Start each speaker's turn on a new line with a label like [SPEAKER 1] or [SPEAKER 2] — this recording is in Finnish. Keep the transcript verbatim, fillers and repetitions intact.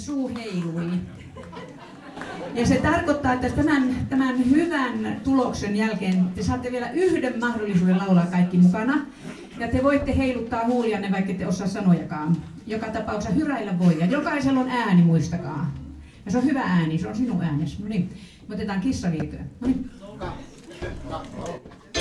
[SPEAKER 1] suu heilui. Ja se tarkoittaa, että tämän, tämän hyvän tuloksen jälkeen te saatte vielä yhden mahdollisuuden laulaa kaikki mukana. Ja te voitte heiluttaa huulianne, vaikka ette osaa sanojakaan. Joka tapauksessa hyräillä voi. Ja jokaisella on ääni, muistakaa. Ja se on hyvä ääni, se on sinun äänesi. No niin, me otetaan kissaliityä. No niin.